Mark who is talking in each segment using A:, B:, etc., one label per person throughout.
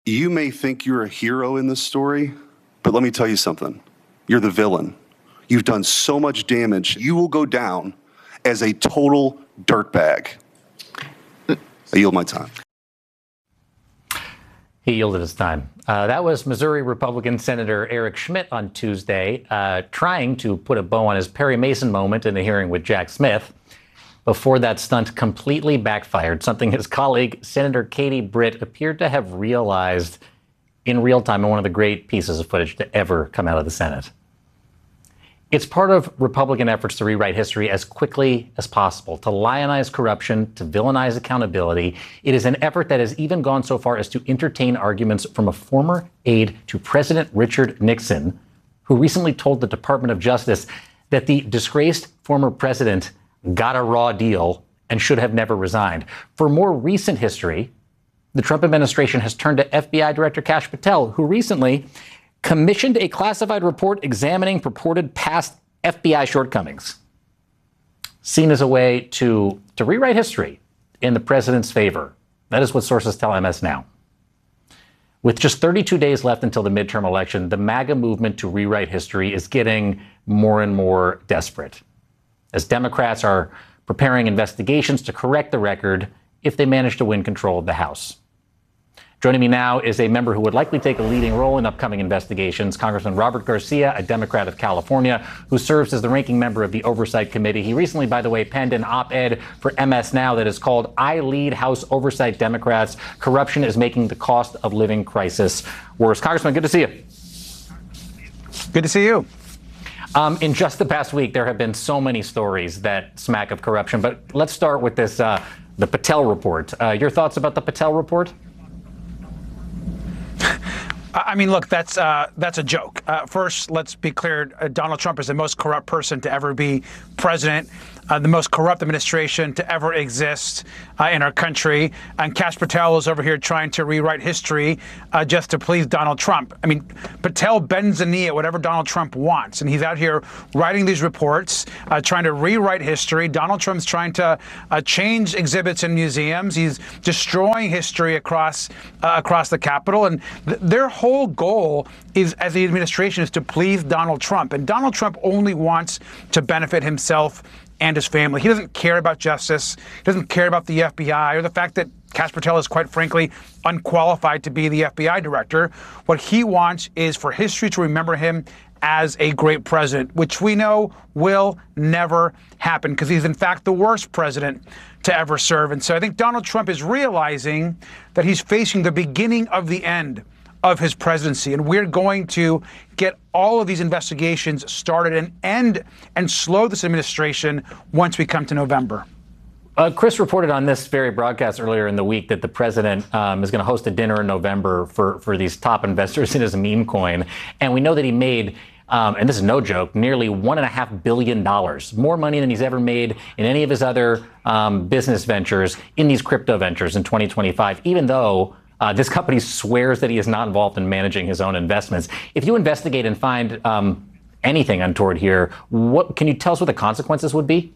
A: You may think you're a hero in this story, but let me tell you something. You're the villain. You've done so much damage. You will go down as a total dirtbag. I yield my time.
B: He yielded his time. That was Missouri Republican Senator Eric Schmitt on Tuesday, trying to put a bow on his Perry Mason moment in the hearing with Jack Smith before that stunt completely backfired, something his colleague, Senator Katie Britt, appeared to have realized in real time in one of the great pieces of footage to ever come out of the Senate. It's part of Republican efforts to rewrite history as quickly as possible, to lionize corruption, to villainize accountability. It is an effort that has even gone so far as to entertain arguments from a former aide to President Richard Nixon, who recently told the Department of Justice that the disgraced former president got a raw deal and should have never resigned. For more recent history, the Trump administration has turned to FBI Director Kash Patel, who recently commissioned a classified report examining purported past FBI shortcomings, seen as a way to rewrite history in the president's favor. That is what sources tell MS Now. With just 32 days left until the midterm election, the MAGA movement to rewrite history is getting more and more desperate, as Democrats are preparing investigations to correct the record if they manage to win control of the House. Joining me now is a member who would likely take a leading role in upcoming investigations, Congressman Robert Garcia, a Democrat of California, who serves as the ranking member of the Oversight Committee. He recently, by the way, penned an op-ed for MS Now that is called "I Lead House Oversight Democrats. Corruption is Making the Cost of Living Crisis Worse." Congressman, good to see you.
C: Good to see you.
B: In just the past week, there have been so many stories that smack of corruption, but let's start with this, the Patel report. Your thoughts about the Patel report?
C: I mean, look, that's a joke. First, let's be clear. Donald Trump is the most corrupt person to ever be president, the most corrupt administration to ever exist in our country. And Kash Patel is over here trying to rewrite history just to please Donald Trump. I mean, Patel bends the knee at whatever Donald Trump wants. And he's out here writing these reports, trying to rewrite history. Donald Trump's trying to change exhibits in museums. He's destroying history across the Capitol. And their whole goal is, as the administration, is to please Donald Trump. And Donald Trump only wants to benefit himself and his family. He doesn't care about justice. He doesn't care about the FBI or the fact that Kash Patel is, quite frankly, unqualified to be the FBI director. What he wants is for history to remember him as a great president, which we know will never happen because he's, in fact, the worst president to ever serve. And so I think Donald Trump is realizing that he's facing the beginning of the end of his presidency. And we're going to get all of these investigations started and end and slow this administration once we come to November.
B: Chris reported on this very broadcast earlier in the week that the president is going to host a dinner in November for these top investors in his meme coin. And we know that he made, and this is no joke, nearly $1.5 billion, more money than he's ever made in any of his other business ventures in these crypto ventures in 2025, even though this company swears that he is not involved in managing his own investments. If you investigate and find anything untoward here, what can you tell us what the consequences would be?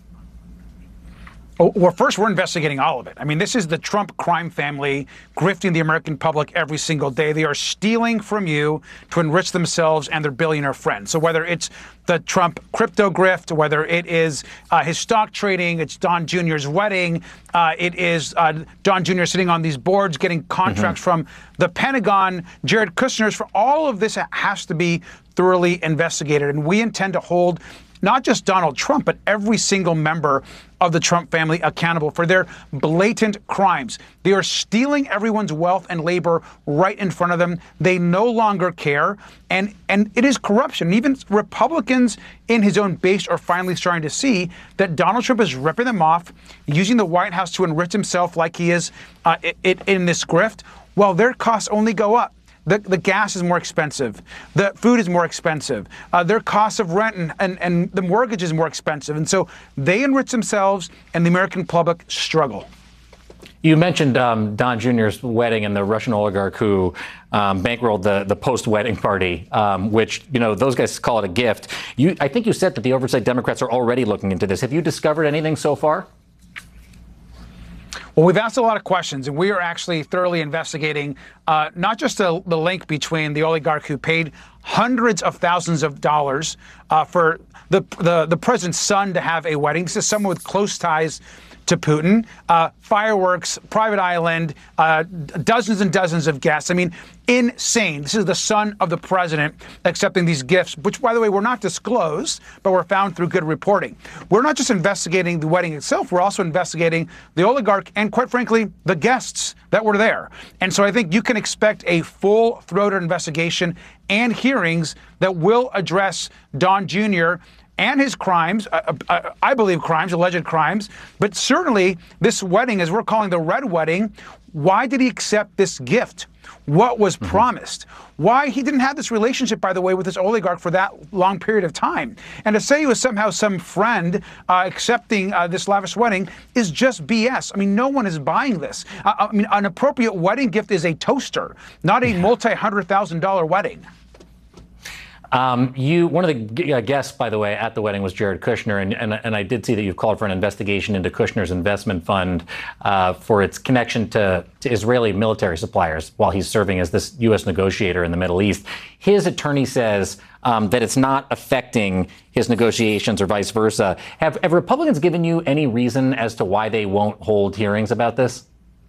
C: Well, first, we're investigating all of it. I mean, this is the Trump crime family grifting the American public every single day. They are stealing from you to enrich themselves and their billionaire friends. So whether it's the Trump crypto grift, whether it is his stock trading, it's Don Jr.'s wedding, it is Don Jr. sitting on these boards getting contracts from the Pentagon, Jared Kushner's, for all of this has to be thoroughly investigated. And we intend to hold not just Donald Trump, but every single member of the Trump family accountable for their blatant crimes. They are stealing everyone's wealth and labor right in front of them. They no longer care. And it is corruption. Even Republicans in his own base are finally starting to see that Donald Trump is ripping them off, using the White House to enrich himself like he is in this grift, while their costs only go up. The gas is more expensive. The food is more expensive. Their cost of rent and the mortgage is more expensive. And so they enrich themselves and the American public struggle.
B: You mentioned Don Jr.'s wedding and the Russian oligarch who bankrolled the post-wedding party, which, you know, those guys call it a gift. I think you said that the Oversight Democrats are already looking into this. Have you discovered anything so far?
C: Well, we've asked a lot of questions, and we are actually thoroughly investigating not just the link between the oligarch who paid hundreds of thousands of dollars for the president's son to have a wedding. This is someone with close ties to Putin, fireworks, private island, dozens and dozens of guests. I mean, insane. This is the son of the president accepting these gifts, which, by the way, were not disclosed, but were found through good reporting. We're not just investigating the wedding itself, we're also investigating the oligarch and, quite frankly, the guests that were there. And so I think you can expect a full-throated investigation and hearings that will address Don Jr. and his crimes, I believe crimes, alleged crimes, but certainly this wedding, as we're calling the red wedding, why did he accept this gift? What was promised? Why he didn't have this relationship, by the way, with this oligarch for that long period of time. And to say he was somehow some friend accepting this lavish wedding is just BS. I mean, no one is buying this. I mean, an appropriate wedding gift is a toaster, not a multi-$100,000 wedding.
B: One of the guests, by the way, at the wedding was Jared Kushner, and I did see that you've called for an investigation into Kushner's investment fund for its connection to Israeli military suppliers while he's serving as this U.S. negotiator in the Middle East. His attorney says that it's not affecting his negotiations or vice versa. Have Republicans given you any reason as to why they won't hold hearings about this?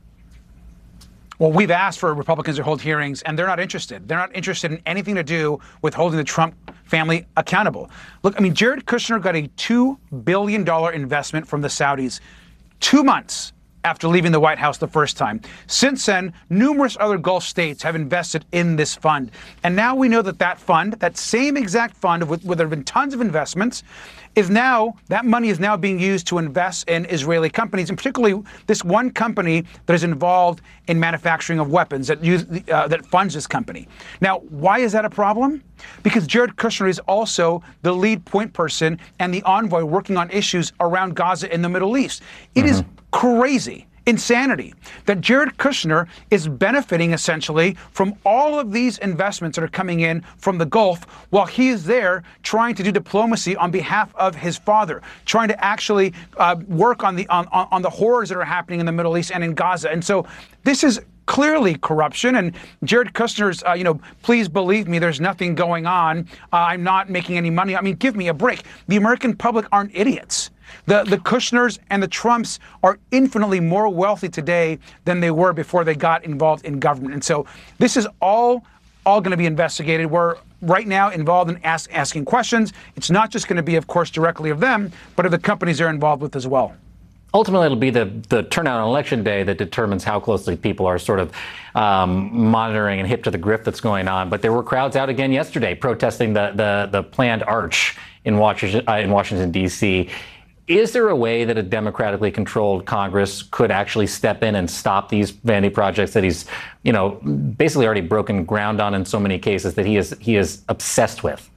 C: Well, we've asked for Republicans to hold hearings, and they're not interested. They're not interested in anything to do with holding the Trump family accountable. Look, I mean, Jared Kushner got a $2 billion investment from the Saudis 2 months after leaving the White House the first time. Since then, numerous other Gulf states have invested in this fund. And now we know that that fund, that same exact fund where there have been tons of investments, that money is now being used to invest in Israeli companies, and particularly this one company that is involved in manufacturing of weapons that funds this company. Now, why is that a problem? Because Jared Kushner is also the lead point person and the envoy working on issues around Gaza in the Middle East. It is crazy. Insanity that Jared Kushner is benefiting essentially from all of these investments that are coming in from the Gulf while he is there trying to do diplomacy on behalf of his father, trying to actually work on the horrors that are happening in the Middle East and in Gaza. And so this is clearly corruption. And Jared Kushner's, please believe me, there's nothing going on. I'm not making any money. I mean, give me a break. The American public aren't idiots. The Kushners and the Trumps are infinitely more wealthy today than they were before they got involved in government. And so this is all going to be investigated. We're right now involved in asking questions. It's not just going to be, of course, directly of them, but of the companies they're involved with as well.
B: Ultimately, it'll be the turnout on Election Day that determines how closely people are sort of monitoring and hip to the grift that's going on. But there were crowds out again yesterday protesting the planned arch in Washington, D.C. Is there a way that a democratically controlled Congress could actually step in and stop these vanity projects that he's, basically already broken ground on in so many cases that he is obsessed with?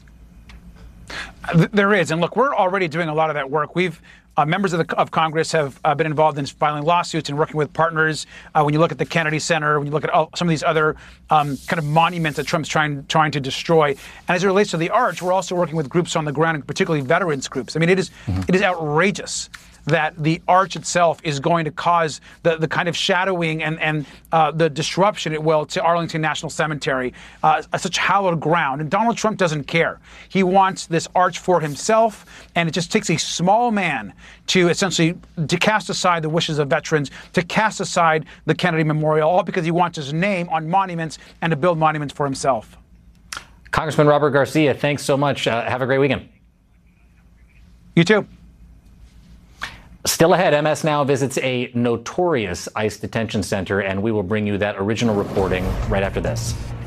C: There is. And look, we're already doing a lot of that work. Members of Congress have been involved in filing lawsuits and working with partners. When you look at the Kennedy Center, when you look at some of these other kind of monuments that Trump's trying to destroy. And as it relates to the arch, we're also working with groups on the ground, and particularly veterans groups. I mean, it is outrageous that the arch itself is going to cause the kind of shadowing and the disruption it will to Arlington National Cemetery, such hallowed ground. And Donald Trump doesn't care. He wants this arch for himself, and it just takes a small man to essentially cast aside the wishes of veterans, to cast aside the Kennedy Memorial, all because he wants his name on monuments and to build monuments for himself.
B: Congressman Robert Garcia, thanks so much. Have a great weekend.
C: You too.
B: Still ahead, MS Now visits a notorious ICE detention center, and we will bring you that original reporting right after this.